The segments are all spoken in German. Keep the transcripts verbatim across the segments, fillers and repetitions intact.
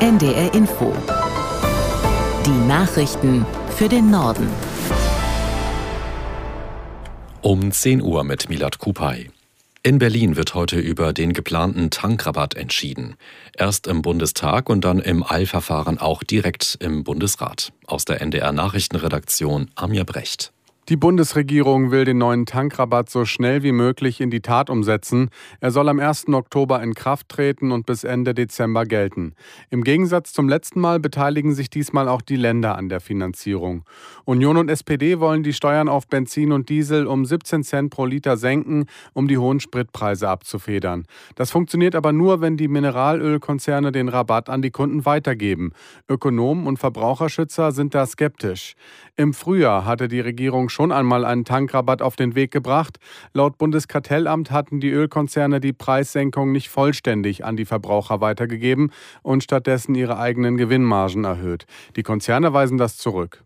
N D R Info. Die Nachrichten für den Norden. Um zehn Uhr mit Milad Kupay. In Berlin wird heute über den geplanten Tankrabatt entschieden. Erst im Bundestag und dann im Eilverfahren auch direkt im Bundesrat. Aus der N D R-Nachrichtenredaktion Amir Brecht. Die Bundesregierung will den neuen Tankrabatt so schnell wie möglich in die Tat umsetzen. Er soll am ersten Oktober in Kraft treten und bis Ende Dezember gelten. Im Gegensatz zum letzten Mal beteiligen sich diesmal auch die Länder an der Finanzierung. Union und S P D wollen die Steuern auf Benzin und Diesel um siebzehn Cent pro Liter senken, um die hohen Spritpreise abzufedern. Das funktioniert aber nur, wenn die Mineralölkonzerne den Rabatt an die Kunden weitergeben. Ökonomen und Verbraucherschützer sind da skeptisch. Im Frühjahr hatte die Regierung schon einmal einen Tankrabatt auf den Weg gebracht. Laut Bundeskartellamt hatten die Ölkonzerne die Preissenkung nicht vollständig an die Verbraucher weitergegeben und stattdessen ihre eigenen Gewinnmargen erhöht. Die Konzerne weisen das zurück.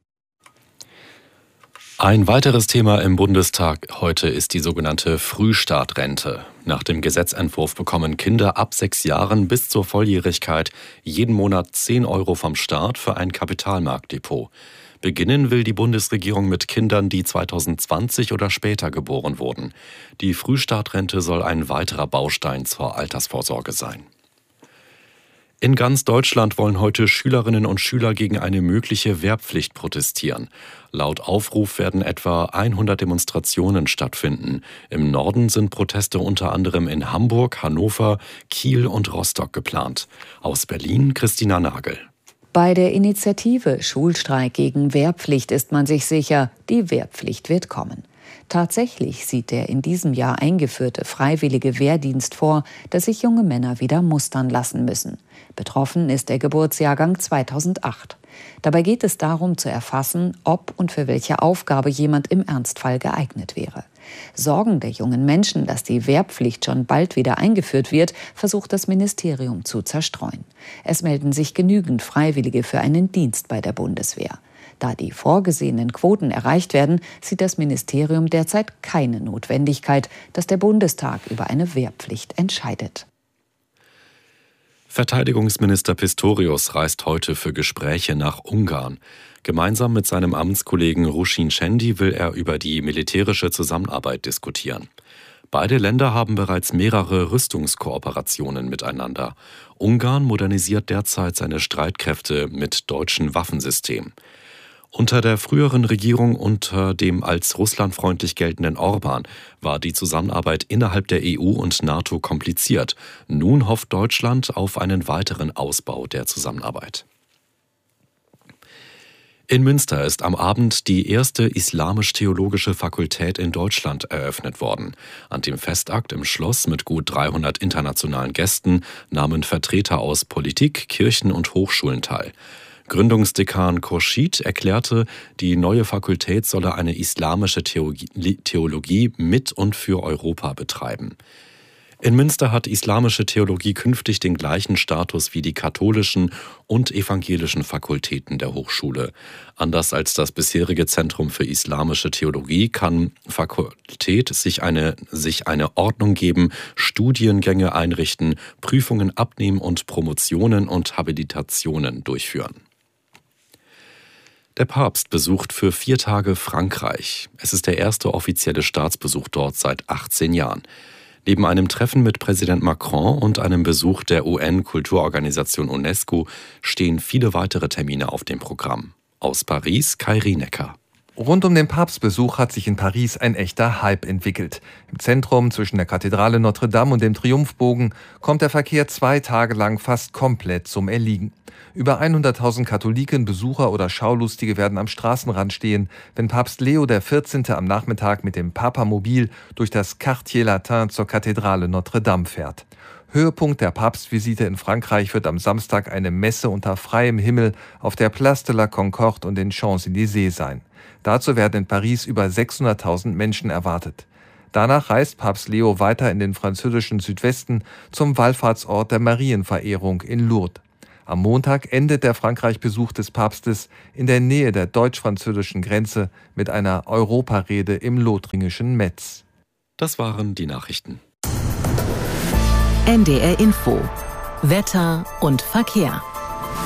Ein weiteres Thema im Bundestag heute ist die sogenannte Frühstartrente. Nach dem Gesetzentwurf bekommen Kinder ab sechs Jahren bis zur Volljährigkeit jeden Monat zehn Euro vom Staat für ein Kapitalmarktdepot. Beginnen will die Bundesregierung mit Kindern, die zweitausendzwanzig oder später geboren wurden. Die Frühstartrente soll ein weiterer Baustein zur Altersvorsorge sein. In ganz Deutschland wollen heute Schülerinnen und Schüler gegen eine mögliche Wehrpflicht protestieren. Laut Aufruf werden etwa hundert Demonstrationen stattfinden. Im Norden sind Proteste unter anderem in Hamburg, Hannover, Kiel und Rostock geplant. Aus Berlin Christina Nagel. Bei der Initiative Schulstreik gegen Wehrpflicht ist man sich sicher, die Wehrpflicht wird kommen. Tatsächlich sieht der in diesem Jahr eingeführte freiwillige Wehrdienst vor, dass sich junge Männer wieder mustern lassen müssen. Betroffen ist der Geburtsjahrgang zweitausendacht. Dabei geht es darum zu erfassen, ob und für welche Aufgabe jemand im Ernstfall geeignet wäre. Sorgen der jungen Menschen, dass die Wehrpflicht schon bald wieder eingeführt wird, versucht das Ministerium zu zerstreuen. Es melden sich genügend Freiwillige für einen Dienst bei der Bundeswehr. Da die vorgesehenen Quoten erreicht werden, sieht das Ministerium derzeit keine Notwendigkeit, dass der Bundestag über eine Wehrpflicht entscheidet. Verteidigungsminister Pistorius reist heute für Gespräche nach Ungarn. Gemeinsam mit seinem Amtskollegen Rusin Cendi will er über die militärische Zusammenarbeit diskutieren. Beide Länder haben bereits mehrere Rüstungskooperationen miteinander. Ungarn modernisiert derzeit seine Streitkräfte mit deutschen Waffensystemen. Unter der früheren Regierung unter dem als russlandfreundlich geltenden Orban war die Zusammenarbeit innerhalb der E U und NATO kompliziert. Nun hofft Deutschland auf einen weiteren Ausbau der Zusammenarbeit. In Münster ist am Abend die erste islamisch-theologische Fakultät in Deutschland eröffnet worden. An dem Festakt im Schloss mit gut dreihundert internationalen Gästen nahmen Vertreter aus Politik, Kirchen und Hochschulen teil. Gründungsdekan Khurshid erklärte, die neue Fakultät solle eine islamische Theologie mit und für Europa betreiben. In Münster hat islamische Theologie künftig den gleichen Status wie die katholischen und evangelischen Fakultäten der Hochschule. Anders als das bisherige Zentrum für islamische Theologie kann Fakultät sich eine, sich eine Ordnung geben, Studiengänge einrichten, Prüfungen abnehmen und Promotionen und Habilitationen durchführen. Der Papst besucht für vier Tage Frankreich. Es ist der erste offizielle Staatsbesuch dort seit achtzehn Jahren. Neben einem Treffen mit Präsident Macron und einem Besuch der U N-Kulturorganisation UNESCO stehen viele weitere Termine auf dem Programm. Aus Paris, Kai Rienecker. Rund um den Papstbesuch hat sich in Paris ein echter Hype entwickelt. Im Zentrum zwischen der Kathedrale Notre Dame und dem Triumphbogen kommt der Verkehr zwei Tage lang fast komplett zum Erliegen. Über hunderttausend Katholiken, Besucher oder Schaulustige werden am Straßenrand stehen, wenn Papst Leo der vierzehnte am Nachmittag mit dem Papamobil durch das Quartier Latin zur Kathedrale Notre Dame fährt. Höhepunkt der Papstvisite in Frankreich wird am Samstag eine Messe unter freiem Himmel auf der Place de la Concorde und den Champs-Élysées sein. Dazu werden in Paris über sechshunderttausend Menschen erwartet. Danach reist Papst Leo weiter in den französischen Südwesten zum Wallfahrtsort der Marienverehrung in Lourdes. Am Montag endet der Frankreich-Besuch des Papstes in der Nähe der deutsch-französischen Grenze mit einer Europarede im lothringischen Metz. Das waren die Nachrichten. N D R Info. Wetter und Verkehr.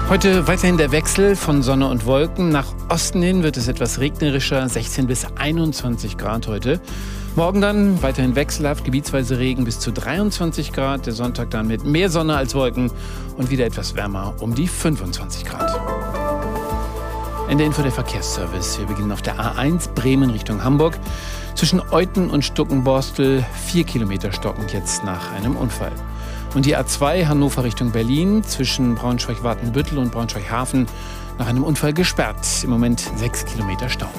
Heute weiterhin der Wechsel von Sonne und Wolken. Nach Osten hin wird es etwas regnerischer, sechzehn bis einundzwanzig Grad heute. Morgen dann weiterhin wechselhaft, gebietsweise Regen bis zu dreiundzwanzig Grad. Der Sonntag dann mit mehr Sonne als Wolken und wieder etwas wärmer, um die fünfundzwanzig Grad. Ende Info der Verkehrsservice. Wir beginnen auf der A eins Bremen Richtung Hamburg. Zwischen Euten und Stuckenborstel vier Kilometer stockend jetzt nach einem Unfall. Und die A zwei Hannover Richtung Berlin zwischen Braunschweig-Watenbüttel und Braunschweig-Hafen nach einem Unfall gesperrt. Im Moment sechs Kilometer Stau.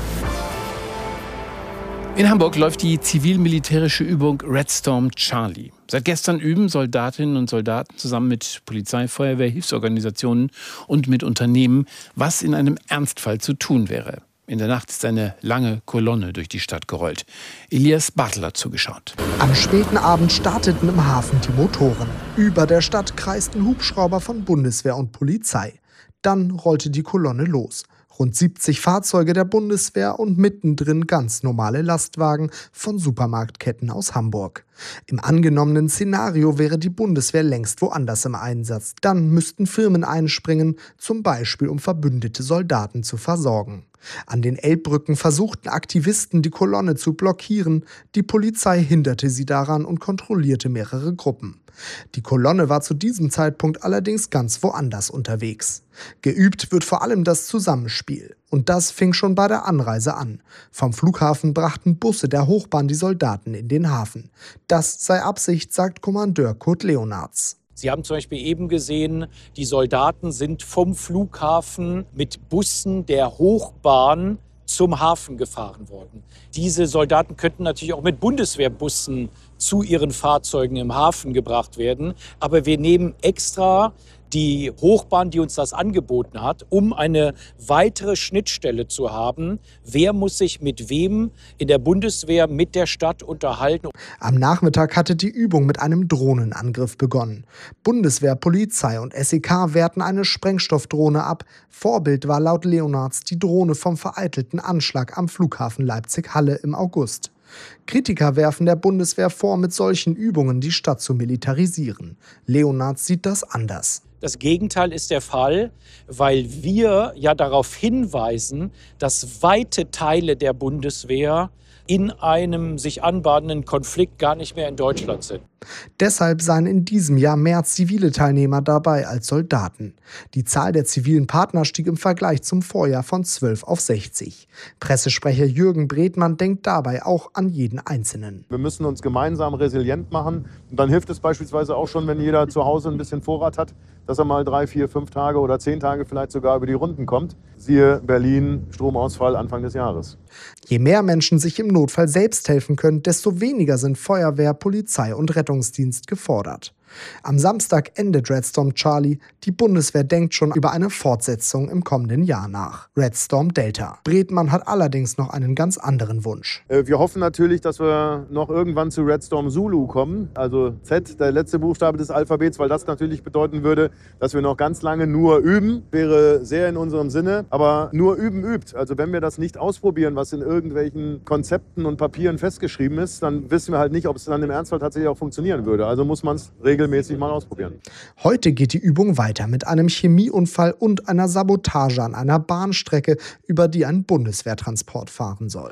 In Hamburg läuft die zivil-militärische Übung Red Storm Charlie. Seit gestern üben Soldatinnen und Soldaten zusammen mit Polizei, Feuerwehr, Hilfsorganisationen und mit Unternehmen, was in einem Ernstfall zu tun wäre. In der Nacht ist eine lange Kolonne durch die Stadt gerollt. Elias Bartler hat zugeschaut. Am späten Abend starteten im Hafen die Motoren. Über der Stadt kreisten Hubschrauber von Bundeswehr und Polizei. Dann rollte die Kolonne los. Rund siebzig Fahrzeuge der Bundeswehr und mittendrin ganz normale Lastwagen von Supermarktketten aus Hamburg. Im angenommenen Szenario wäre die Bundeswehr längst woanders im Einsatz. Dann müssten Firmen einspringen, zum Beispiel um verbündete Soldaten zu versorgen. An den Elbbrücken versuchten Aktivisten, die Kolonne zu blockieren. Die Polizei hinderte sie daran und kontrollierte mehrere Gruppen. Die Kolonne war zu diesem Zeitpunkt allerdings ganz woanders unterwegs. Geübt wird vor allem das Zusammenspiel. Und das fing schon bei der Anreise an. Vom Flughafen brachten Busse der Hochbahn die Soldaten in den Hafen. Das sei Absicht, sagt Kommandeur Kurt Leonards. Sie haben zum Beispiel eben gesehen, die Soldaten sind vom Flughafen mit Bussen der Hochbahn zum Hafen gefahren worden. Diese Soldaten könnten natürlich auch mit Bundeswehrbussen zu ihren Fahrzeugen im Hafen gebracht werden. Aber wir nehmen extra die Hochbahn, die uns das angeboten hat, um eine weitere Schnittstelle zu haben. Wer muss sich mit wem in der Bundeswehr mit der Stadt unterhalten? Am Nachmittag hatte die Übung mit einem Drohnenangriff begonnen. Bundeswehr, Polizei und S E K wehrten eine Sprengstoffdrohne ab. Vorbild war laut Leonards die Drohne vom vereitelten Anschlag am Flughafen Leipzig-Halle im August. Kritiker werfen der Bundeswehr vor, mit solchen Übungen die Stadt zu militarisieren. Leonards sieht das anders. Das Gegenteil ist der Fall, weil wir ja darauf hinweisen, dass weite Teile der Bundeswehr in einem sich anbahnenden Konflikt gar nicht mehr in Deutschland sind. Deshalb seien in diesem Jahr mehr zivile Teilnehmer dabei als Soldaten. Die Zahl der zivilen Partner stieg im Vergleich zum Vorjahr von zwölf auf sechzig. Pressesprecher Jürgen Bredmann denkt dabei auch an jeden Einzelnen. Wir müssen uns gemeinsam resilient machen. Und dann hilft es beispielsweise auch schon, wenn jeder zu Hause ein bisschen Vorrat hat, dass er mal drei, vier, fünf Tage oder zehn Tage vielleicht sogar über die Runden kommt. Siehe Berlin, Stromausfall Anfang des Jahres. Je mehr Menschen sich im Notfall selbst helfen können, desto weniger sind Feuerwehr, Polizei und Rettungsdienst gefordert. Am Samstag endet Red Storm Charlie. Die Bundeswehr denkt schon über eine Fortsetzung im kommenden Jahr nach. Red Storm Delta. Bredmann hat allerdings noch einen ganz anderen Wunsch. Wir hoffen natürlich, dass wir noch irgendwann zu Red Storm Zulu kommen. Also Z, der letzte Buchstabe des Alphabets, weil das natürlich bedeuten würde, dass wir noch ganz lange nur üben. Wäre sehr in unserem Sinne. Aber nur üben übt. Also wenn wir das nicht ausprobieren, was in irgendwelchen Konzepten und Papieren festgeschrieben ist, dann wissen wir halt nicht, ob es dann im Ernstfall tatsächlich auch funktionieren würde. Also muss man es regeln. regelmäßig mal ausprobieren. Heute geht die Übung weiter mit einem Chemieunfall und einer Sabotage an einer Bahnstrecke, über die ein Bundeswehrtransport fahren soll.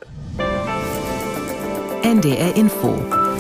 N D R Info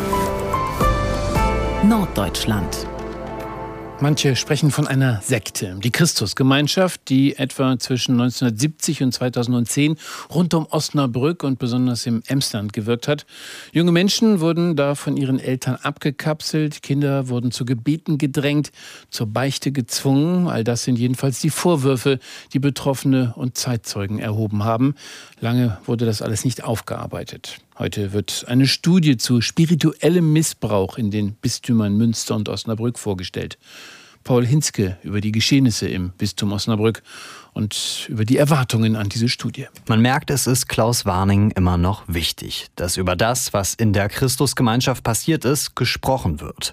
Norddeutschland. Manche sprechen von einer Sekte, die Christusgemeinschaft, die etwa zwischen neunzehnhundertsiebzig und zweitausendzehn rund um Osnabrück und besonders im Emsland gewirkt hat. Junge Menschen wurden da von ihren Eltern abgekapselt, Kinder wurden zu Gebeten gedrängt, zur Beichte gezwungen. All das sind jedenfalls die Vorwürfe, die Betroffene und Zeitzeugen erhoben haben. Lange wurde das alles nicht aufgearbeitet. Heute wird eine Studie zu spirituellem Missbrauch in den Bistümern Münster und Osnabrück vorgestellt. Paul Hinzke über die Geschehnisse im Bistum Osnabrück und über die Erwartungen an diese Studie. Man merkt, es ist Klaus Warning immer noch wichtig, dass über das, was in der Christusgemeinschaft passiert ist, gesprochen wird.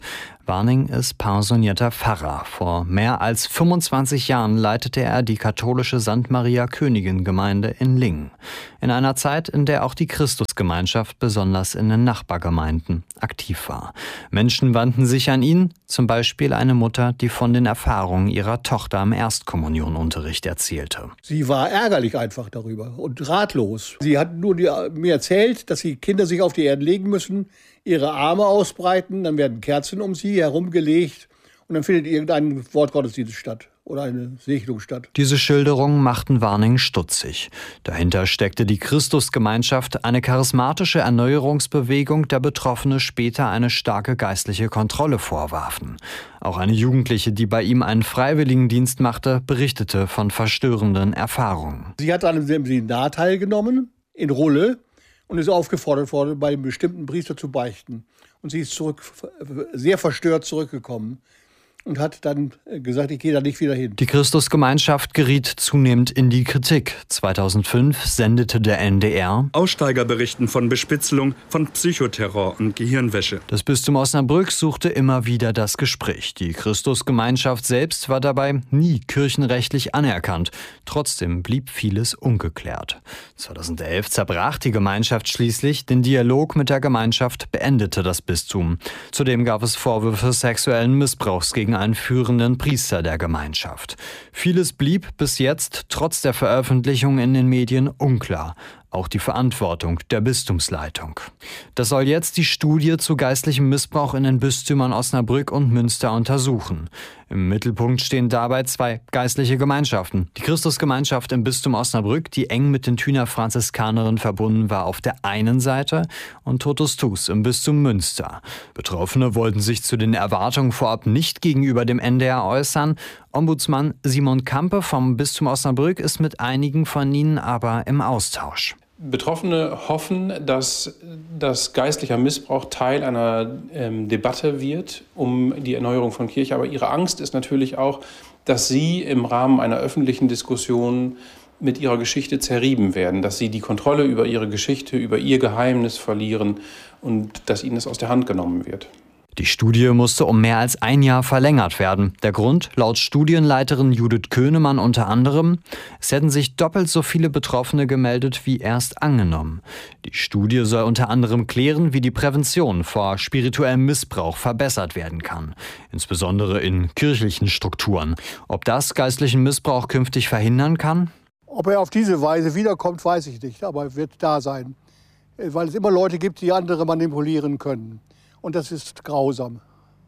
Warning ist pensionierter Pfarrer. Vor mehr als fünfundzwanzig Jahren leitete er die katholische Sankt Maria Königin Gemeinde in Lingen. In einer Zeit, in der auch die Christusgemeinschaft besonders in den Nachbargemeinden aktiv war. Menschen wandten sich an ihn, zum Beispiel eine Mutter, die von den Erfahrungen ihrer Tochter im Erstkommunionunterricht erzählte. Sie war ärgerlich einfach darüber und ratlos. Sie hat nur die, mir erzählt, dass die Kinder sich auf die Erde legen müssen, ihre Arme ausbreiten, dann werden Kerzen um sie herumgelegt und dann findet irgendein Wortgottesdienst statt oder eine Segnung statt. Diese Schilderungen machten Warning stutzig. Dahinter steckte die Christusgemeinschaft, eine charismatische Erneuerungsbewegung, der Betroffene später eine starke geistliche Kontrolle vorwarfen. Auch eine Jugendliche, die bei ihm einen Freiwilligendienst machte, berichtete von verstörenden Erfahrungen. Sie hat an einem Seminar teilgenommen, in Rulle, und ist aufgefordert worden, bei einem bestimmten Priester zu beichten. Und sie ist zurück, sehr verstört zurückgekommen und hat dann gesagt, ich gehe da nicht wieder hin. Die Christusgemeinschaft geriet zunehmend in die Kritik. zweitausendfünf sendete der N D R Aussteiger berichten von Bespitzelung, von Psychoterror und Gehirnwäsche. Das Bistum Osnabrück suchte immer wieder das Gespräch. Die Christusgemeinschaft selbst war dabei nie kirchenrechtlich anerkannt. Trotzdem blieb vieles ungeklärt. zweitausendelf zerbrach die Gemeinschaft schließlich. Den Dialog mit der Gemeinschaft beendete das Bistum. Zudem gab es Vorwürfe sexuellen Missbrauchs gegen einen führenden Priester der Gemeinschaft. Vieles blieb bis jetzt trotz der Veröffentlichung in den Medien unklar. Auch die Verantwortung der Bistumsleitung. Das soll jetzt die Studie zu geistlichem Missbrauch in den Bistümern Osnabrück und Münster untersuchen. Im Mittelpunkt stehen dabei zwei geistliche Gemeinschaften. Die Christusgemeinschaft im Bistum Osnabrück, die eng mit den Thüner Franziskanerinnen verbunden war, auf der einen Seite, und Totus Tuus im Bistum Münster. Betroffene wollten sich zu den Erwartungen vorab nicht gegenüber dem N D R äußern. Ombudsmann Simon Kampe vom Bistum Osnabrück ist mit einigen von ihnen aber im Austausch. Betroffene hoffen, dass das geistlicher Missbrauch Teil einer ähm, Debatte wird um die Erneuerung von Kirche. Aber ihre Angst ist natürlich auch, dass sie im Rahmen einer öffentlichen Diskussion mit ihrer Geschichte zerrieben werden, dass sie die Kontrolle über ihre Geschichte, über ihr Geheimnis verlieren und dass ihnen es aus der Hand genommen wird. Die Studie musste um mehr als ein Jahr verlängert werden. Der Grund, laut Studienleiterin Judith Köhnemann unter anderem, es hätten sich doppelt so viele Betroffene gemeldet wie erst angenommen. Die Studie soll unter anderem klären, wie die Prävention vor spirituellem Missbrauch verbessert werden kann, insbesondere in kirchlichen Strukturen. Ob das geistlichen Missbrauch künftig verhindern kann? Ob er auf diese Weise wiederkommt, weiß ich nicht, aber er wird da sein. Weil es immer Leute gibt, die andere manipulieren können. Und das ist grausam.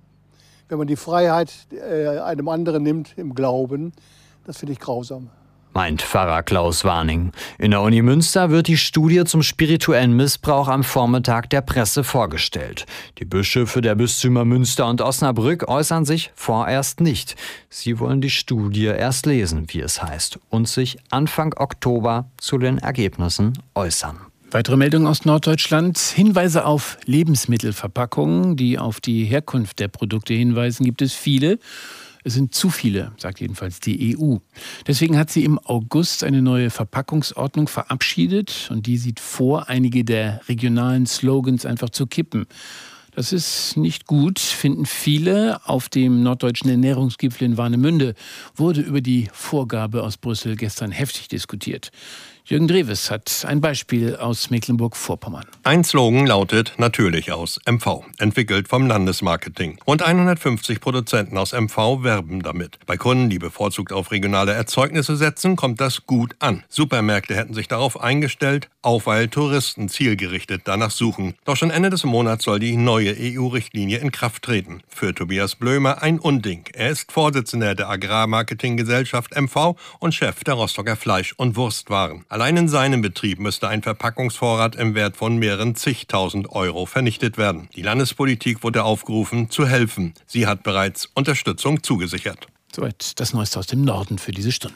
Wenn man die Freiheit äh, einem anderen nimmt im Glauben, das finde ich grausam. Meint Pfarrer Klaus Warning. In der Uni Münster wird die Studie zum spirituellen Missbrauch am Vormittag der Presse vorgestellt. Die Bischöfe der Bistümer Münster und Osnabrück äußern sich vorerst nicht. Sie wollen die Studie erst lesen, wie es heißt, und sich Anfang Oktober zu den Ergebnissen äußern. Weitere Meldungen aus Norddeutschland. Hinweise auf Lebensmittelverpackungen, die auf die Herkunft der Produkte hinweisen, gibt es viele. Es sind zu viele, sagt jedenfalls die E U. Deswegen hat sie im August eine neue Verpackungsordnung verabschiedet und die sieht vor, einige der regionalen Slogans einfach zu kippen. Das ist nicht gut, finden viele. Auf dem norddeutschen Ernährungsgipfel in Warnemünde wurde über die Vorgabe aus Brüssel gestern heftig diskutiert. Jürgen Drewes hat ein Beispiel aus Mecklenburg-Vorpommern. Ein Slogan lautet natürlich aus M V, entwickelt vom Landesmarketing. Rund hundertfünfzig Produzenten aus M V werben damit. Bei Kunden, die bevorzugt auf regionale Erzeugnisse setzen, kommt das gut an. Supermärkte hätten sich darauf eingestellt, auch weil Touristen zielgerichtet danach suchen. Doch schon Ende des Monats soll die neue E U-Richtlinie in Kraft treten. Für Tobias Blömer ein Unding. Er ist Vorsitzender der Agrarmarketinggesellschaft M V und Chef der Rostocker Fleisch- und Wurstwaren. Allein in seinem Betrieb müsste ein Verpackungsvorrat im Wert von mehreren zigtausend Euro vernichtet werden. Die Landespolitik wurde aufgerufen, zu helfen. Sie hat bereits Unterstützung zugesichert. Soweit das Neueste aus dem Norden für diese Stunde.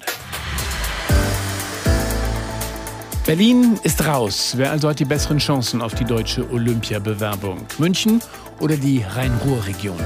Berlin ist raus. Wer also hat die besseren Chancen auf die deutsche Olympiabewerbung? München oder die Rhein-Ruhr-Region?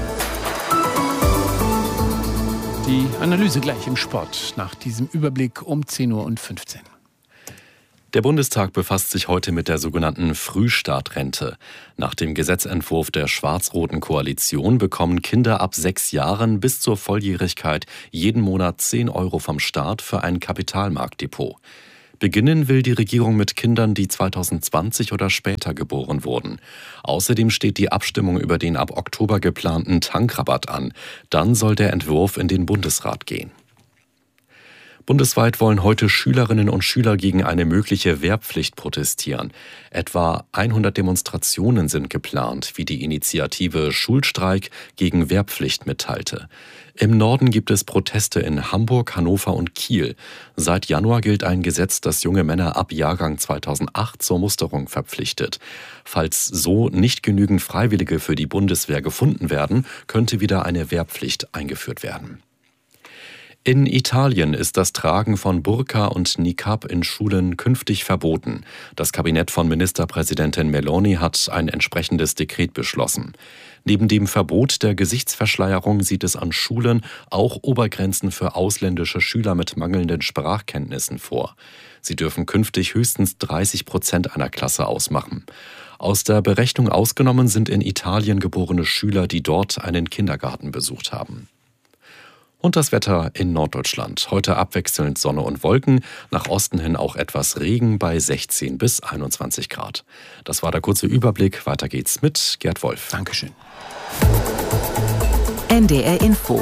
Die Analyse gleich im Sport nach diesem Überblick um zehn Uhr fünfzehn. Der Bundestag befasst sich heute mit der sogenannten Frühstartrente. Nach dem Gesetzentwurf der schwarz-roten Koalition bekommen Kinder ab sechs Jahren bis zur Volljährigkeit jeden Monat zehn Euro vom Staat für ein Kapitalmarktdepot. Beginnen will die Regierung mit Kindern, die zweitausendzwanzig oder später geboren wurden. Außerdem steht die Abstimmung über den ab Oktober geplanten Tankrabatt an. Dann soll der Entwurf in den Bundesrat gehen. Bundesweit wollen heute Schülerinnen und Schüler gegen eine mögliche Wehrpflicht protestieren. Etwa hundert Demonstrationen sind geplant, wie die Initiative Schulstreik gegen Wehrpflicht mitteilte. Im Norden gibt es Proteste in Hamburg, Hannover und Kiel. Seit Januar gilt ein Gesetz, das junge Männer ab Jahrgang zweitausendacht zur Musterung verpflichtet. Falls so nicht genügend Freiwillige für die Bundeswehr gefunden werden, könnte wieder eine Wehrpflicht eingeführt werden. In Italien ist das Tragen von Burka und Niqab in Schulen künftig verboten. Das Kabinett von Ministerpräsidentin Meloni hat ein entsprechendes Dekret beschlossen. Neben dem Verbot der Gesichtsverschleierung sieht es an Schulen auch Obergrenzen für ausländische Schüler mit mangelnden Sprachkenntnissen vor. Sie dürfen künftig höchstens dreißig Prozent einer Klasse ausmachen. Aus der Berechnung ausgenommen sind in Italien geborene Schüler, die dort einen Kindergarten besucht haben. Und das Wetter in Norddeutschland. Heute abwechselnd Sonne und Wolken, nach Osten hin auch etwas Regen bei sechzehn bis einundzwanzig Grad. Das war der kurze Überblick. Weiter geht's mit Gerd Wolf. Dankeschön. N D R Info.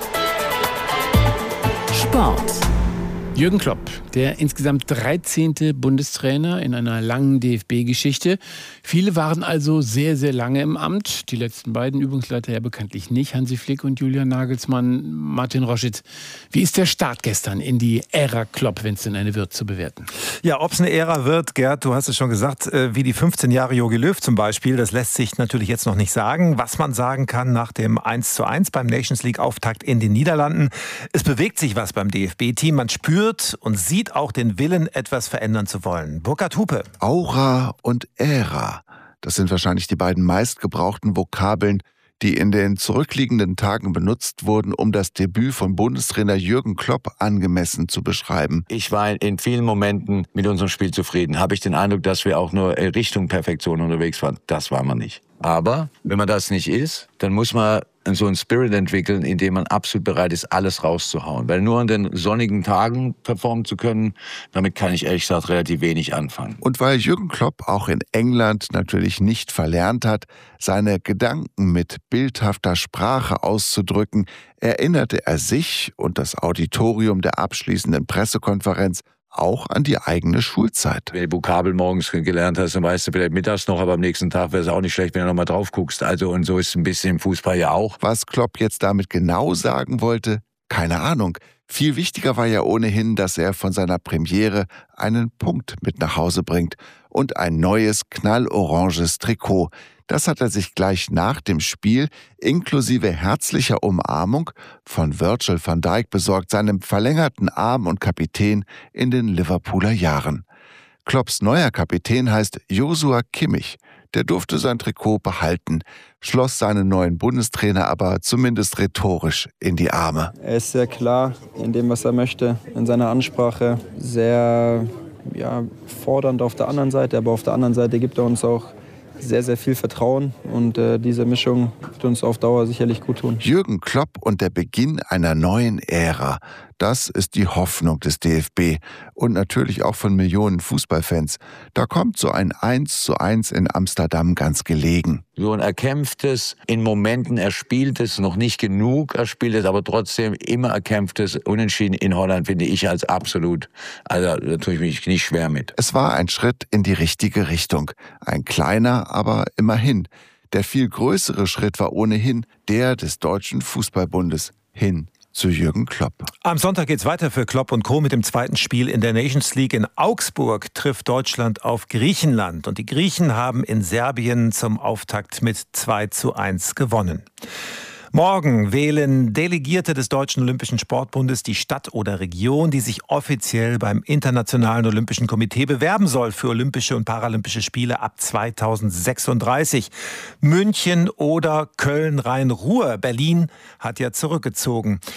Sport. Jürgen Klopp, der insgesamt dreizehnte Bundestrainer in einer langen D F B-Geschichte. Viele waren also sehr, sehr lange im Amt. Die letzten beiden Übungsleiter ja bekanntlich nicht, Hansi Flick und Julian Nagelsmann. Martin Roschitz, wie ist der Start gestern in die Ära Klopp, wenn es denn eine wird, zu bewerten? Ja, ob es eine Ära wird, Gerd, du hast es schon gesagt, wie die fünfzehn Jahre Jogi Löw zum Beispiel, das lässt sich natürlich jetzt noch nicht sagen. Was man sagen kann nach dem eins zu eins beim Nations League-Auftakt in den Niederlanden, es bewegt sich was beim D F B-Team. Man spürt und sieht auch den Willen, etwas verändern zu wollen. Burkhard Hupe. Aura und Ära. Das sind wahrscheinlich die beiden meistgebrauchten Vokabeln, die in den zurückliegenden Tagen benutzt wurden, um das Debüt von Bundestrainer Jürgen Klopp angemessen zu beschreiben. Ich war in vielen Momenten mit unserem Spiel zufrieden. Habe ich den Eindruck, dass wir auch nur Richtung Perfektion unterwegs waren. Das war man nicht. Aber wenn man das nicht ist, dann muss man so einen Spirit entwickeln, in dem man absolut bereit ist, alles rauszuhauen. Weil nur an den sonnigen Tagen performen zu können, damit kann ich ehrlich gesagt relativ wenig anfangen. Und weil Jürgen Klopp auch in England natürlich nicht verlernt hat, seine Gedanken mit bildhafter Sprache auszudrücken, erinnerte er sich und das Auditorium der abschließenden Pressekonferenz auch an die eigene Schulzeit. Wenn du Vokabel morgens gelernt hast, dann weißt du vielleicht mittags noch, aber am nächsten Tag wäre es auch nicht schlecht, wenn du noch mal drauf guckst. Also und so ist es ein bisschen im Fußball ja auch. Was Klopp jetzt damit genau sagen wollte, keine Ahnung. Viel wichtiger war ja ohnehin, dass er von seiner Premiere einen Punkt mit nach Hause bringt und ein neues knalloranges Trikot. Das hat er sich gleich nach dem Spiel inklusive herzlicher Umarmung von Virgil van Dijk besorgt, seinem verlängerten Arm und Kapitän in den Liverpooler Jahren. Klopps neuer Kapitän heißt Joshua Kimmich. Der durfte sein Trikot behalten, schloss seinen neuen Bundestrainer aber zumindest rhetorisch in die Arme. Er ist sehr klar in dem, was er möchte, in seiner Ansprache, sehr ja, fordernd auf der anderen Seite, aber auf der anderen Seite gibt er uns auch sehr, sehr viel Vertrauen und äh, diese Mischung wird uns auf Dauer sicherlich gut tun. Jürgen Klopp und der Beginn einer neuen Ära, das ist die Hoffnung des D F B und natürlich auch von Millionen Fußballfans. Da kommt so ein eins zu eins in Amsterdam ganz gelegen. So ein erkämpftes, in Momenten erspieltes, noch nicht genug erspieltes, aber trotzdem immer erkämpftes Unentschieden in Holland finde ich als absolut, also da tue ich mich nicht schwer mit. Es war ein Schritt in die richtige Richtung. Ein kleiner, aber immerhin. Der viel größere Schritt war ohnehin der des Deutschen Fußballbundes hin zu Jürgen Klopp. Am Sonntag geht's weiter für Klopp und Co. mit dem zweiten Spiel in der Nations League. In Augsburg trifft Deutschland auf Griechenland. Und die Griechen haben in Serbien zum Auftakt mit zwei zu eins gewonnen. Morgen wählen Delegierte des Deutschen Olympischen Sportbundes die Stadt oder Region, die sich offiziell beim Internationalen Olympischen Komitee bewerben soll für Olympische und Paralympische Spiele ab zweitausendsechsunddreißig. München oder Köln-Rhein-Ruhr. Berlin hat ja zurückgezogen.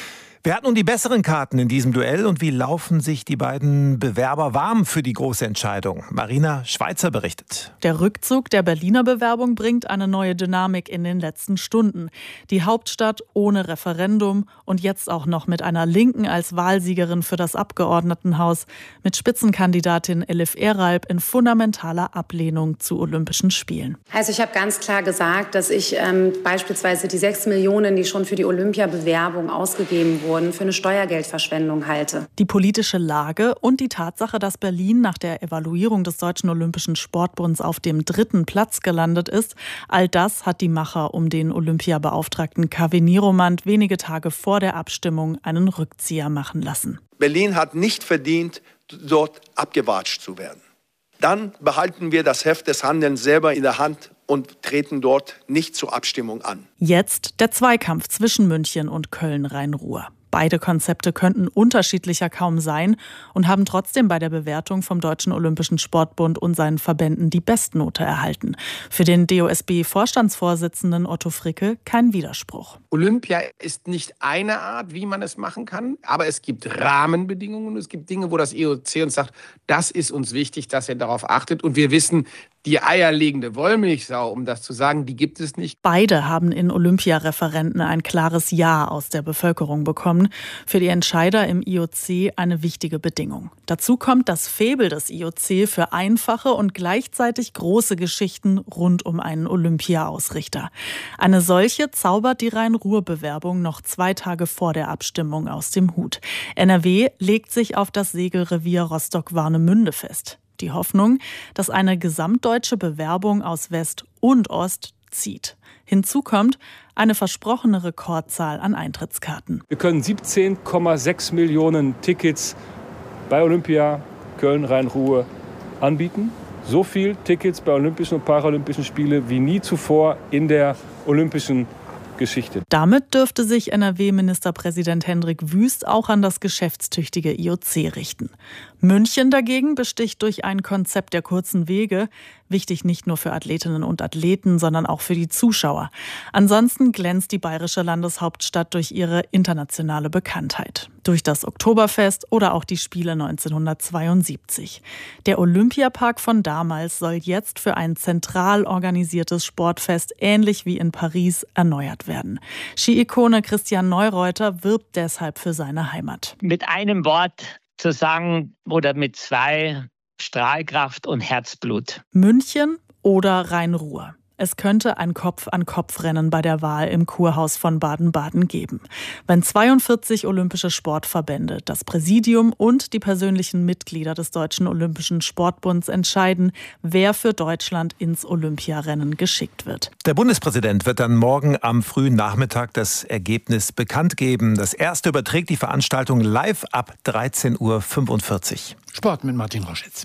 Wer hat nun die besseren Karten in diesem Duell und wie laufen sich die beiden Bewerber warm für die große Entscheidung? Marina Schweizer berichtet. Der Rückzug der Berliner Bewerbung bringt eine neue Dynamik in den letzten Stunden. Die Hauptstadt ohne Referendum und jetzt auch noch mit einer Linken als Wahlsiegerin für das Abgeordnetenhaus, mit Spitzenkandidatin Elif Eralp in fundamentaler Ablehnung zu Olympischen Spielen. Also ich habe ganz klar gesagt, dass ich ähm, beispielsweise die sechs Millionen, die schon für die Olympiabewerbung ausgegeben wurden, für eine Steuergeldverschwendung halte. Die politische Lage und die Tatsache, dass Berlin nach der Evaluierung des Deutschen Olympischen Sportbunds auf dem dritten Platz gelandet ist, all das hat die Macher um den Olympiabeauftragten Kaveh Niromand wenige Tage vor der Abstimmung einen Rückzieher machen lassen. Berlin hat nicht verdient, dort abgewatscht zu werden. Dann behalten wir das Heft des Handelns selber in der Hand und treten dort nicht zur Abstimmung an. Jetzt der Zweikampf zwischen München und Köln-Rhein-Ruhr. Beide Konzepte könnten unterschiedlicher kaum sein und haben trotzdem bei der Bewertung vom Deutschen Olympischen Sportbund und seinen Verbänden die Bestnote erhalten. Für den D O S B-Vorstandsvorsitzenden Otto Fricke kein Widerspruch. Olympia ist nicht eine Art, wie man es machen kann, aber es gibt Rahmenbedingungen und es gibt Dinge, wo das I O C uns sagt, das ist uns wichtig, dass ihr darauf achtet. Und wir wissen, die eierlegende Wollmilchsau, um das zu sagen, die gibt es nicht. Beide haben in Olympiareferenten ein klares Ja aus der Bevölkerung bekommen. Für die Entscheider im I O C eine wichtige Bedingung. Dazu kommt das Faible des I O C für einfache und gleichzeitig große Geschichten rund um einen Olympia-Ausrichter. Eine solche zaubert die Rhein-Ruhr-Bewerbung noch zwei Tage vor der Abstimmung aus dem Hut. N R W legt sich auf das Segelrevier Rostock-Warnemünde fest. Die Hoffnung, dass eine gesamtdeutsche Bewerbung aus West und Ost zieht. Hinzu kommt eine versprochene Rekordzahl an Eintrittskarten. Wir können siebzehn Komma sechs Millionen Tickets bei Olympia Köln-Rhein-Ruhr anbieten. So viel Tickets bei Olympischen und Paralympischen Spielen wie nie zuvor in der olympischen Geschichte. Damit dürfte sich N R W-Ministerpräsident Hendrik Wüst auch an das geschäftstüchtige I O C richten. München dagegen besticht durch ein Konzept der kurzen Wege, wichtig nicht nur für Athletinnen und Athleten, sondern auch für die Zuschauer. Ansonsten glänzt die bayerische Landeshauptstadt durch ihre internationale Bekanntheit. Durch das Oktoberfest oder auch die Spiele neunzehnhundertzweiundsiebzig. Der Olympiapark von damals soll jetzt für ein zentral organisiertes Sportfest ähnlich wie in Paris erneuert werden. Ski-Ikone Christian Neureuter wirbt deshalb für seine Heimat. Mit einem Wort zu sagen oder mit zwei: Strahlkraft und Herzblut. München oder Rhein-Ruhr. Es könnte ein Kopf-an-Kopf-Rennen bei der Wahl im Kurhaus von Baden-Baden geben. Wenn zweiundvierzig olympische Sportverbände, das Präsidium und die persönlichen Mitglieder des Deutschen Olympischen Sportbunds entscheiden, wer für Deutschland ins Olympiarennen geschickt wird. Der Bundespräsident wird dann morgen am frühen Nachmittag das Ergebnis bekannt geben. Das erste überträgt die Veranstaltung live ab dreizehn Uhr fünfundvierzig. Sport mit Martin Roschitz.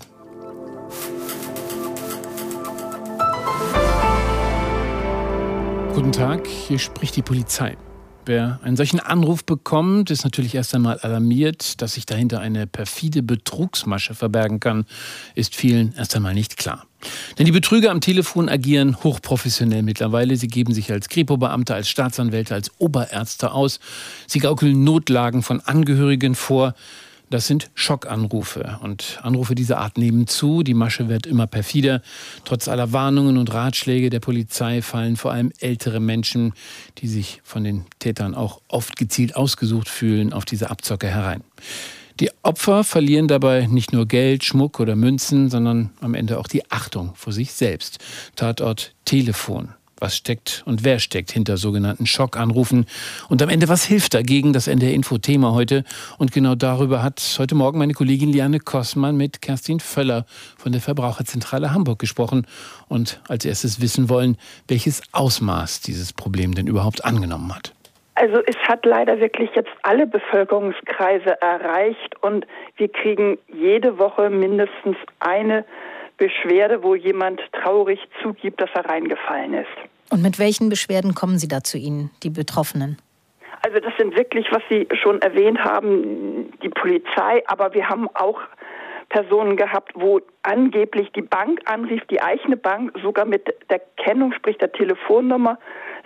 Guten Tag, hier spricht die Polizei. Wer einen solchen Anruf bekommt, ist natürlich erst einmal alarmiert. Dass sich dahinter eine perfide Betrugsmasche verbergen kann, ist vielen erst einmal nicht klar. Denn die Betrüger am Telefon agieren hochprofessionell mittlerweile. Sie geben sich als Kripo-Beamte, als Staatsanwälte, als Oberärzte aus. Sie gaukeln Notlagen von Angehörigen vor. Das sind Schockanrufe. Und Anrufe dieser Art nehmen zu. Die Masche wird immer perfider. Trotz aller Warnungen und Ratschläge der Polizei fallen vor allem ältere Menschen, die sich von den Tätern auch oft gezielt ausgesucht fühlen, auf diese Abzocke herein. Die Opfer verlieren dabei nicht nur Geld, Schmuck oder Münzen, sondern am Ende auch die Achtung vor sich selbst. Tatort Telefon. Was steckt und wer steckt hinter sogenannten Schockanrufen? Und am Ende, was hilft dagegen? Das N D R-Info-Thema heute. Und genau darüber hat heute Morgen meine Kollegin Liane Kossmann mit Kerstin Völler von der Verbraucherzentrale Hamburg gesprochen. Und als erstes wissen wollen, welches Ausmaß dieses Problem denn überhaupt angenommen hat. Also es hat leider wirklich jetzt alle Bevölkerungskreise erreicht. Und wir kriegen jede Woche mindestens eine Beschwerde, wo jemand traurig zugibt, dass er reingefallen ist. Und mit welchen Beschwerden kommen Sie da zu Ihnen, die Betroffenen? Also das sind wirklich, was Sie schon erwähnt haben, die Polizei. Aber wir haben auch Personen gehabt, wo angeblich die Bank anrief, die eigene Bank, sogar mit der Kennung, sprich der Telefonnummer,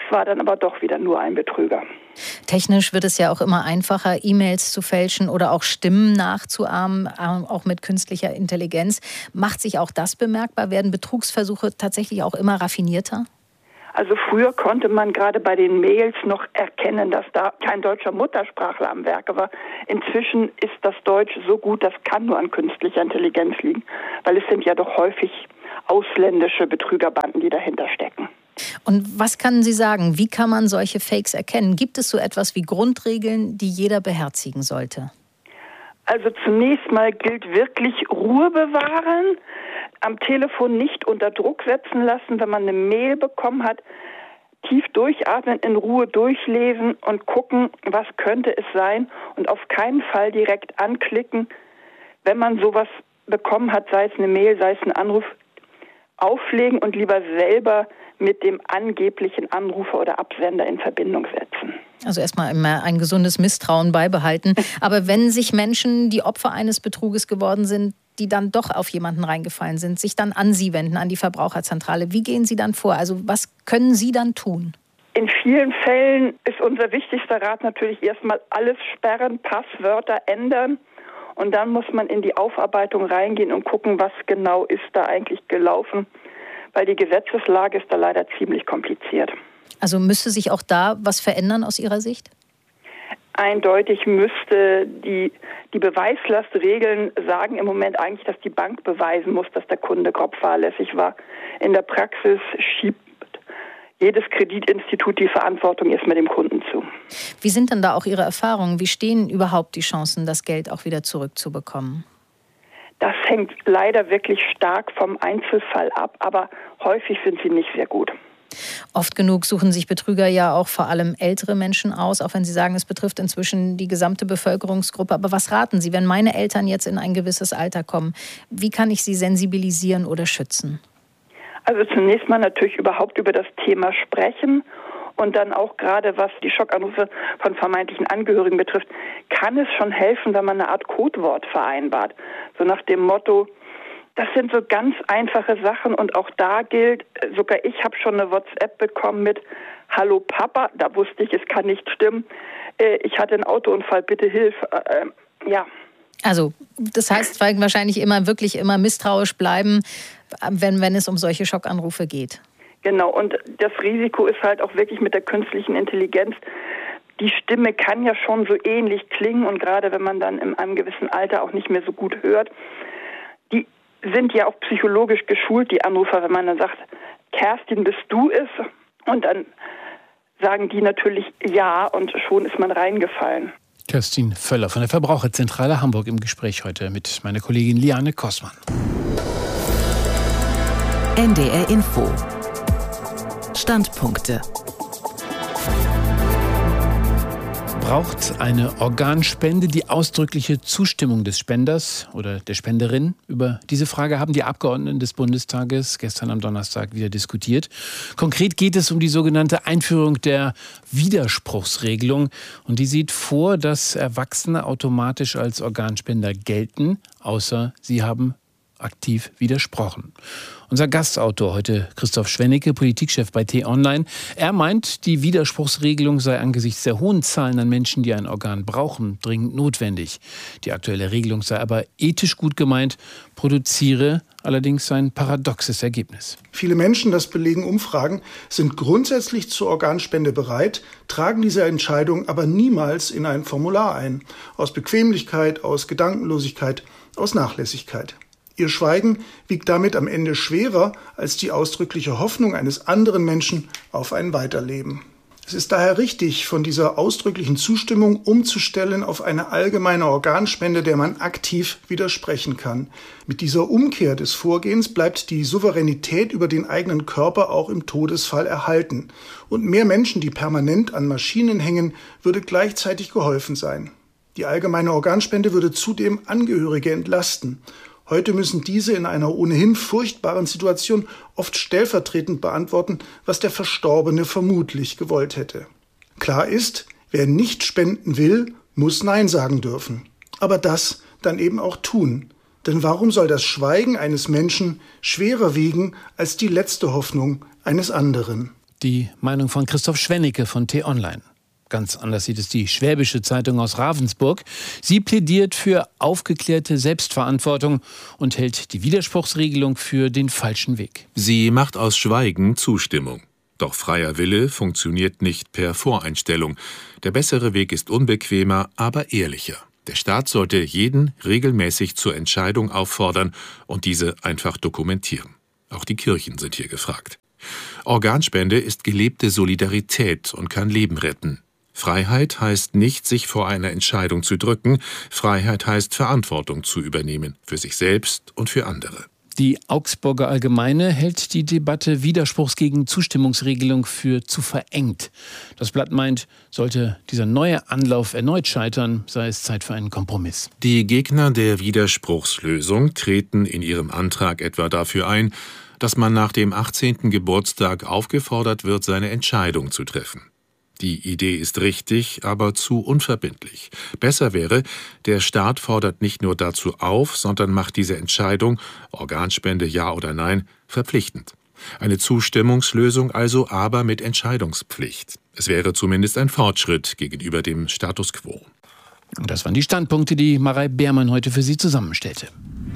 war dann aber doch wieder nur ein Betrüger. Technisch wird es ja auch immer einfacher, E-Mails zu fälschen oder auch Stimmen nachzuahmen, auch mit künstlicher Intelligenz. Macht sich auch das bemerkbar? Werden Betrugsversuche tatsächlich auch immer raffinierter? Also früher konnte man gerade bei den Mails noch erkennen, dass da kein deutscher Muttersprachler am Werke war. Inzwischen ist das Deutsch so gut, das kann nur an künstlicher Intelligenz liegen, weil es sind ja doch häufig ausländische Betrügerbanden, die dahinter stecken. Und was können Sie sagen? Wie kann man solche Fakes erkennen? Gibt es so etwas wie Grundregeln, die jeder beherzigen sollte? Also zunächst mal gilt wirklich Ruhe bewahren, am Telefon nicht unter Druck setzen lassen, wenn man eine Mail bekommen hat, tief durchatmen, in Ruhe durchlesen und gucken, was könnte es sein und auf keinen Fall direkt anklicken. Wenn man sowas bekommen hat, sei es eine Mail, sei es ein Anruf, auflegen und lieber selber mit dem angeblichen Anrufer oder Absender in Verbindung setzen. Also erstmal immer ein gesundes Misstrauen beibehalten. Aber wenn sich Menschen, die Opfer eines Betruges geworden sind, die dann doch auf jemanden reingefallen sind, sich dann an Sie wenden, an die Verbraucherzentrale, wie gehen Sie dann vor? Also was können Sie dann tun? In vielen Fällen ist unser wichtigster Rat natürlich erstmal alles sperren, Passwörter ändern. Und dann muss man in die Aufarbeitung reingehen und gucken, was genau ist da eigentlich gelaufen. Weil die Gesetzeslage ist da leider ziemlich kompliziert. Also müsste sich auch da was verändern aus Ihrer Sicht? Eindeutig müsste die, die Beweislastregeln sagen im Moment eigentlich, dass die Bank beweisen muss, dass der Kunde grob fahrlässig war. In der Praxis schiebt jedes Kreditinstitut die Verantwortung erstmal dem Kunden zu. Wie sind denn da auch Ihre Erfahrungen? Wie stehen überhaupt die Chancen, das Geld auch wieder zurückzubekommen? Das hängt leider wirklich stark vom Einzelfall ab, aber häufig sind sie nicht sehr gut. Oft genug suchen sich Betrüger ja auch vor allem ältere Menschen aus, auch wenn Sie sagen, es betrifft inzwischen die gesamte Bevölkerungsgruppe. Aber was raten Sie, wenn meine Eltern jetzt in ein gewisses Alter kommen? Wie kann ich sie sensibilisieren oder schützen? Also zunächst mal natürlich überhaupt über das Thema sprechen. Und dann auch gerade, was die Schockanrufe von vermeintlichen Angehörigen betrifft, kann es schon helfen, wenn man eine Art Codewort vereinbart. So nach dem Motto, das sind so ganz einfache Sachen und auch da gilt, sogar ich habe schon eine WhatsApp bekommen mit Hallo Papa, da wusste ich, es kann nicht stimmen. Ich hatte einen Autounfall, bitte hilf. Äh, ja. Also das heißt wahrscheinlich immer wirklich immer misstrauisch bleiben, wenn, wenn es um solche Schockanrufe geht. Genau, und das Risiko ist halt auch wirklich mit der künstlichen Intelligenz. Die Stimme kann ja schon so ähnlich klingen und gerade wenn man dann in einem gewissen Alter auch nicht mehr so gut hört, die sind ja auch psychologisch geschult, die Anrufer, wenn man dann sagt, Kerstin, bist du es? Und dann sagen die natürlich ja und schon ist man reingefallen. Kerstin Völler von der Verbraucherzentrale Hamburg im Gespräch heute mit meiner Kollegin Liane Kossmann. N D R Info. Standpunkte. Braucht eine Organspende die ausdrückliche Zustimmung des Spenders oder der Spenderin? Über diese Frage haben die Abgeordneten des Bundestages gestern am Donnerstag wieder diskutiert. Konkret geht es um die sogenannte Einführung der Widerspruchsregelung. Und die sieht vor, dass Erwachsene automatisch als Organspender gelten, außer sie haben aktiv widersprochen. Unser Gastautor heute Christoph Schwennecke, Politikchef bei T-Online. Er meint, die Widerspruchsregelung sei angesichts der hohen Zahlen an Menschen, die ein Organ brauchen, dringend notwendig. Die aktuelle Regelung sei aber ethisch gut gemeint, produziere allerdings ein paradoxes Ergebnis. Viele Menschen, das belegen Umfragen, sind grundsätzlich zur Organspende bereit, tragen diese Entscheidung aber niemals in ein Formular ein. Aus Bequemlichkeit, aus Gedankenlosigkeit, aus Nachlässigkeit. Ihr Schweigen wiegt damit am Ende schwerer als die ausdrückliche Hoffnung eines anderen Menschen auf ein Weiterleben. Es ist daher richtig, von dieser ausdrücklichen Zustimmung umzustellen auf eine allgemeine Organspende, der man aktiv widersprechen kann. Mit dieser Umkehr des Vorgehens bleibt die Souveränität über den eigenen Körper auch im Todesfall erhalten. Und mehr Menschen, die permanent an Maschinen hängen, würde gleichzeitig geholfen sein. Die allgemeine Organspende würde zudem Angehörige entlasten. Heute müssen diese in einer ohnehin furchtbaren Situation oft stellvertretend beantworten, was der Verstorbene vermutlich gewollt hätte. Klar ist, wer nicht spenden will, muss Nein sagen dürfen. Aber das dann eben auch tun. Denn warum soll das Schweigen eines Menschen schwerer wiegen als die letzte Hoffnung eines anderen? Die Meinung von Christoph Schwennecke von T-Online. Ganz anders sieht es die Schwäbische Zeitung aus Ravensburg. Sie plädiert für aufgeklärte Selbstverantwortung und hält die Widerspruchsregelung für den falschen Weg. Sie macht aus Schweigen Zustimmung. Doch freier Wille funktioniert nicht per Voreinstellung. Der bessere Weg ist unbequemer, aber ehrlicher. Der Staat sollte jeden regelmäßig zur Entscheidung auffordern und diese einfach dokumentieren. Auch die Kirchen sind hier gefragt. Organspende ist gelebte Solidarität und kann Leben retten. Freiheit heißt nicht, sich vor einer Entscheidung zu drücken. Freiheit heißt, Verantwortung zu übernehmen, für sich selbst und für andere. Die Augsburger Allgemeine hält die Debatte Widerspruchs gegen Zustimmungsregelung für zu verengt. Das Blatt meint, sollte dieser neue Anlauf erneut scheitern, sei es Zeit für einen Kompromiss. Die Gegner der Widerspruchslösung treten in ihrem Antrag etwa dafür ein, dass man nach dem achtzehnten Geburtstag aufgefordert wird, seine Entscheidung zu treffen. Die Idee ist richtig, aber zu unverbindlich. Besser wäre, der Staat fordert nicht nur dazu auf, sondern macht diese Entscheidung, Organspende ja oder nein, verpflichtend. Eine Zustimmungslösung also, aber mit Entscheidungspflicht. Es wäre zumindest ein Fortschritt gegenüber dem Status quo. Und das waren die Standpunkte, die Marei Beermann heute für Sie zusammenstellte.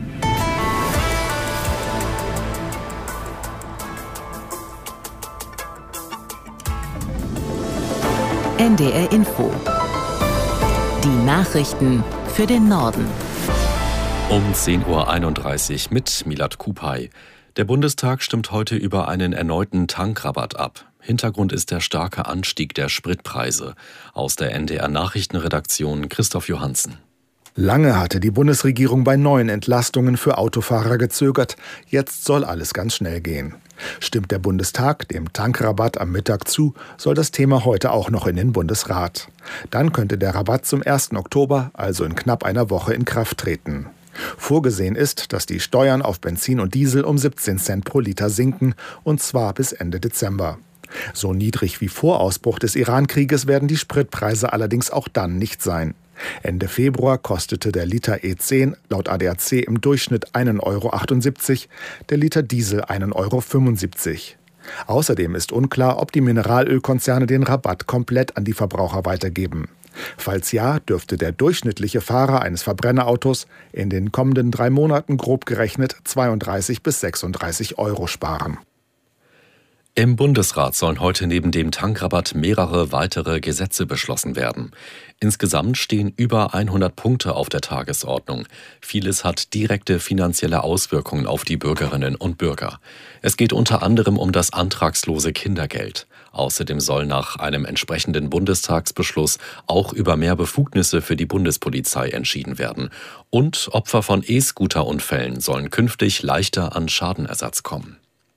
N D R Info. Die Nachrichten für den Norden. Um zehn Uhr einunddreißig mit Milad Kupay. Der Bundestag stimmt heute über einen erneuten Tankrabatt ab. Hintergrund ist der starke Anstieg der Spritpreise. Aus der N D R Nachrichtenredaktion Christoph Johansen. Lange hatte die Bundesregierung bei neuen Entlastungen für Autofahrer gezögert. Jetzt soll alles ganz schnell gehen. Stimmt der Bundestag dem Tankrabatt am Mittag zu, soll das Thema heute auch noch in den Bundesrat. Dann könnte der Rabatt zum ersten Oktober, also in knapp einer Woche, in Kraft treten. Vorgesehen ist, dass die Steuern auf Benzin und Diesel um siebzehn Cent pro Liter sinken, und zwar bis Ende Dezember. So niedrig wie vor Ausbruch des Iran-Krieges werden die Spritpreise allerdings auch dann nicht sein. Ende Februar kostete der Liter E zehn laut A D A C im Durchschnitt einen Euro achtundsiebzig, der Liter Diesel einen Euro fünfundsiebzig. Außerdem ist unklar, ob die Mineralölkonzerne den Rabatt komplett an die Verbraucher weitergeben. Falls ja, dürfte der durchschnittliche Fahrer eines Verbrennerautos in den kommenden drei Monaten grob gerechnet zweiunddreißig bis sechsunddreißig Euro sparen. Im Bundesrat sollen heute neben dem Tankrabatt mehrere weitere Gesetze beschlossen werden. Insgesamt stehen über hundert Punkte auf der Tagesordnung. Vieles hat direkte finanzielle Auswirkungen auf die Bürgerinnen und Bürger. Es geht unter anderem um das antragslose Kindergeld. Außerdem soll nach einem entsprechenden Bundestagsbeschluss auch über mehr Befugnisse für die Bundespolizei entschieden werden. Und Opfer von E-Scooter-Unfällen sollen künftig leichter an Schadenersatz kommen.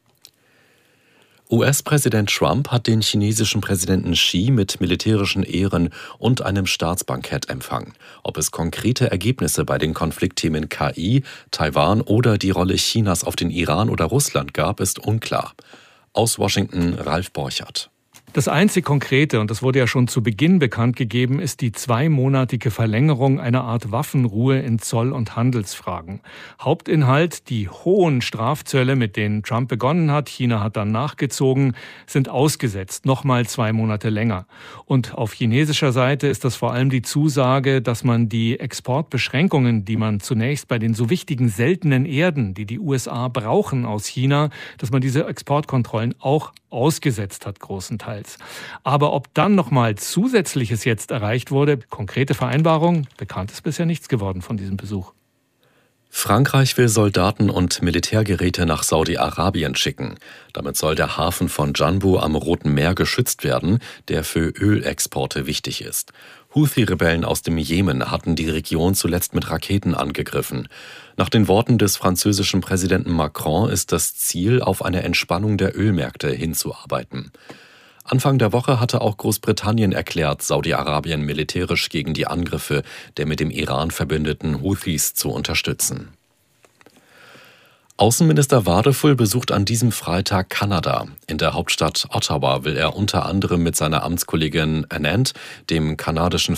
U S-Präsident Trump hat den chinesischen Präsidenten Xi mit militärischen Ehren und einem Staatsbankett empfangen. Ob es konkrete Ergebnisse bei den Konfliktthemen K I, Taiwan oder die Rolle Chinas auf den Iran oder Russland gab, ist unklar. Aus Washington Ralf Borchert. Das einzig Konkrete, und das wurde ja schon zu Beginn bekannt gegeben, ist die zweimonatige Verlängerung einer Art Waffenruhe in Zoll- und Handelsfragen. Hauptinhalt: die hohen Strafzölle, mit denen Trump begonnen hat, China hat dann nachgezogen, sind ausgesetzt, nochmal zwei Monate länger. Und auf chinesischer Seite ist das vor allem die Zusage, dass man die Exportbeschränkungen, die man zunächst bei den so wichtigen seltenen Erden, die die U S A brauchen aus China, dass man diese Exportkontrollen auch ausgesetzt hat, großenteils. Aber ob dann nochmal Zusätzliches jetzt erreicht wurde, konkrete Vereinbarungen, bekannt ist bisher nichts geworden von diesem Besuch. Frankreich will Soldaten und Militärgeräte nach Saudi-Arabien schicken. Damit soll der Hafen von Janbu am Roten Meer geschützt werden, der für Ölexporte wichtig ist. Houthi-Rebellen aus dem Jemen hatten die Region zuletzt mit Raketen angegriffen. Nach den Worten des französischen Präsidenten Macron ist das Ziel, auf eine Entspannung der Ölmärkte hinzuarbeiten. Anfang der Woche hatte auch Großbritannien erklärt, Saudi-Arabien militärisch gegen die Angriffe der mit dem Iran verbündeten Houthis zu unterstützen. Außenminister Wadefull besucht an diesem Freitag Kanada. In der Hauptstadt Ottawa will er unter anderem mit seiner Amtskollegin Annand, dem kanadischen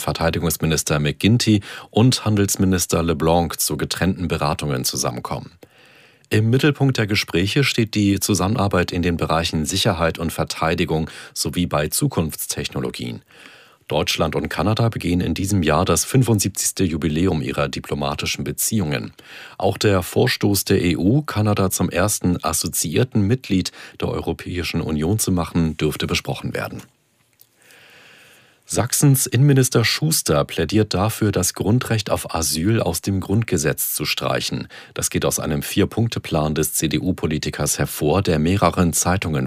Verteidigungsminister McGuinty und Handelsminister LeBlanc zu getrennten Beratungen zusammenkommen. Im Mittelpunkt der Gespräche steht die Zusammenarbeit in den Bereichen Sicherheit und Verteidigung sowie bei Zukunftstechnologien. Deutschland und Kanada begehen in diesem Jahr das fünfundsiebzigste Jubiläum ihrer diplomatischen Beziehungen. Auch der Vorstoß der E U, Kanada zum ersten assoziierten Mitglied der Europäischen Union zu machen, dürfte besprochen werden. Sachsens Innenminister Schuster plädiert dafür, das Grundrecht auf Asyl aus dem Grundgesetz zu streichen. Das geht aus einem Vier-Punkte-Plan des C D U-Politikers hervor, der mehreren Zeitungen